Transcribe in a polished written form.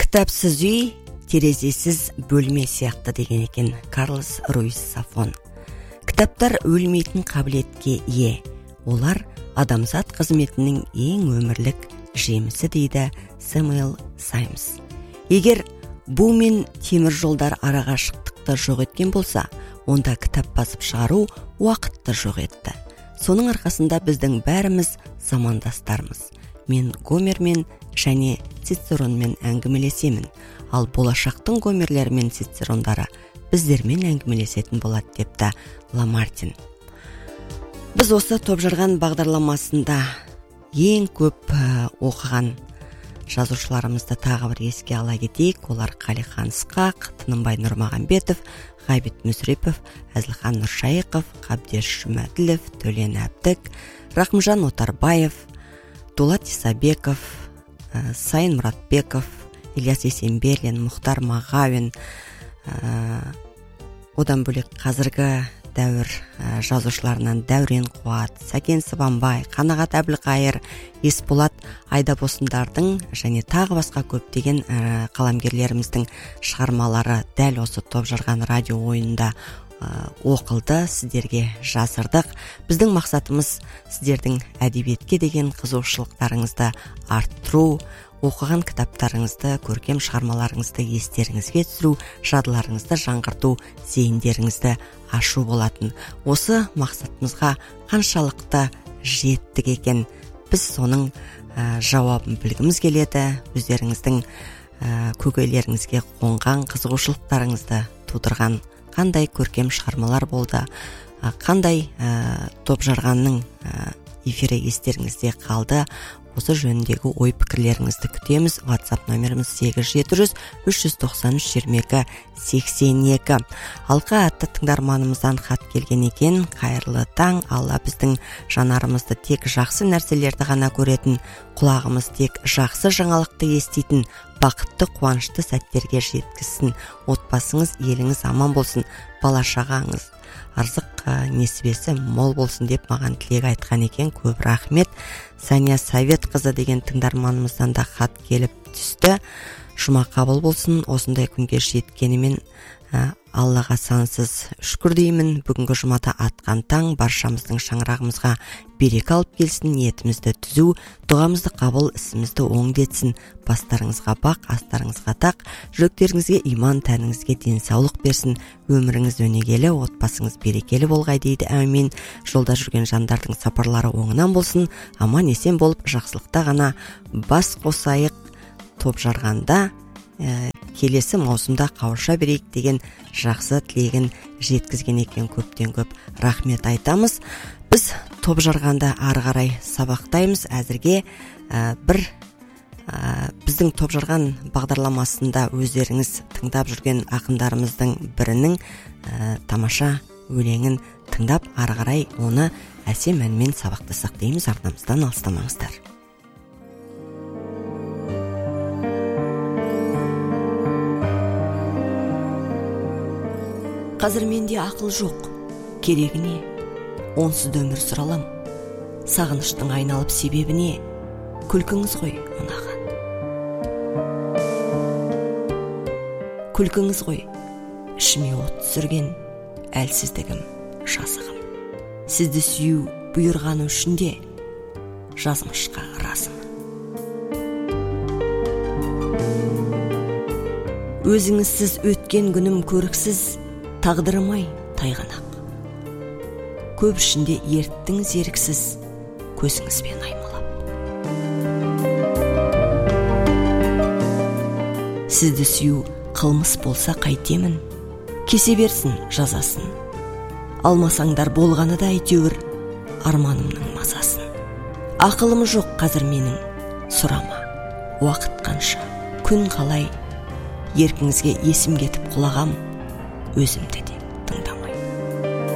Кітапсыз үй, терезесіз бөлме сияқты деген екен Карлос Руис Сафон. Кітаптар өлмейтін қабілетке ие. Олар адамзат қызметінің ең өмірлік жемісі дейді Сэмюэл Саймс. Егер бу мен темір жолдар арақашықтықты жоқ еткен болса, онда кітап басып шығару уақытты жоқ етті. Соның арқасында біздің бәріміз замандастармыз. Мен Гомермен және Цицеронмен әңгімелесемін, ал болашақтың Гомерлері мен Цицерондары біздермен әңгімелесетін болады депті Ламартин. Біз осы топжарған бағдарламасында ең көп оқыған жазушыларымызды тағы бір еске ала кетейік. Олар Қалихан Ысқақ, Тынымбай Нұрмағамбетов, Ғабит Мүсірепов, Әзілхан Нұршайықов, Қабдеш Жұмәділов, Төлен Әбдік, Рахымжан Отарбаев, Дулат Исабеков, Сайын Мұратбеков, Ильяс Есенберлин, Мұхтар Мағауин, одан бөлек қазіргі дәуір жазушыларынан Дәурен Қуат, Сәкен Сыбанбай, Қанағат Әбілқайыр, Есболат Айдабосындардың және тағы басқа көптеген қаламгерлеріміздің шығармалары дәл осы топжарған радио ойынында оқылды, сіздерге жасырдық. Біздің мақсатымыз сіздердің әдебиетке деген қызығушылықтарыңызды арттыру, оқыған кітаптарыңызды, көркем шығармаларыңызды естеріңізге түсіру, жадыларыңызды жаңғырту, зейіндеріңізді ашу болатын. Осы мақсатымызға қаншалықты жеттік екен, біз соның жауабын білгіміз келеді. Өздеріңіздің көкейлеріңізге қонған қызығушылықтарыңызды тудырған қандай көркем шығармалар болды, қандай топжарғанның эфирі естеріңізде қалды, осы жөніндегі ой пікірлеріңізді күтеміз. WhatsApp номеріміз 800-393-22-82. Алқа атты тыңдарманымыздан хат келген екен. Қайырлы таң, Алла біздің жанарымызды тек жақсы нәрселерді ғана көретін, құлағымыз тек жақсы жаңалықты еститін, бақытты қуанышты сәттерге жеткізсін. Отбасыңыз, еліңіз аман болсын, бала-шағаңыз арзық несібесі мол болсын деп маған тілек айтқан екен. Көп рахмет. Сәния Совет қызы деген тыңдарманымыздан да хат келіп түсті. Жұма қабыл болсын. Осындай күнге жеткенімен Аллаға сансыз шүкір деймін. Бүгінгі жұмада атқан таң баршамыздың шаңырағымызға береке алып келсін. Ниетімізді түзу, дұғамызды қабыл, ісімізді оңдетсін. Бастарыңызға бақ, астарыңызға тақ, жүректеріңізге иман, тәніңізге денсаулық берсін. Өміріңіз өнегелі, отбасыңыз берекелі болғай дейді. Әмин. Жолда жүрген жандардың сапарлары оңынан болсын. Аман есен болып, жақсылықта ғана бас қосайық. Топжарғанда келесі маусымда қауыша берейік деген жақсы тілегін жеткізген екен. Көптен көп рахмет айтамыз. Біз топжарғанда ары қарай сабақтаймыз. Әзірге біздің топжарған бағдарламасында өздеріңіз тыңдап жүрген ақындарымыздың бірінің тамаша өлеңін тыңдап, ары қарай оны әсем әнмен сабақтасақ дейміз. Арнамыздан алыстамаңыздар. Қазір менде ақыл жоқ, керегіне, онсыз өмір сұралам. Сағыныштың айналып себебіне, күлкіңіз ғой ұнаған. Күлкіңіз ғой, ішіме от түсірген, әлсіздігім, жазығым. Сізді сүю бұйырғаны үшінде, жазмышқа разым. Өзіңізсіз өткен күнім көріксіз, тағдырымай тайғанақ. Көп ішінде ерттің зеріксіз, көзіңізбен аймалап. Сізді сүю қылмыс болса қайтемін, кесе берсін жазасын. Алмасаңдар болғаны да әйтеуір арманымның мазасын. Ақылым жоқ қазір менің, сұрама, уақыт қанша, күн қалай, еркіңізге есім кетіп құлағам, өзімді де